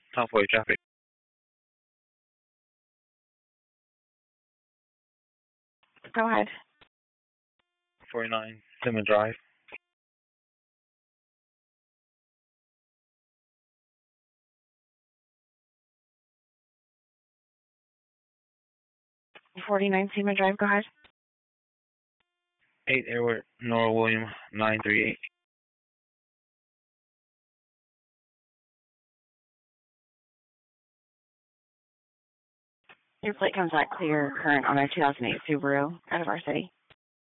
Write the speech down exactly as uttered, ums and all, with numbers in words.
Top forty traffic. Go ahead. forty-nine Simmons Drive. forty-nine Seaman Drive, go ahead. eight Edward Nora William nine three eight. Your plate comes out clear current on a two thousand eight Subaru out of our city.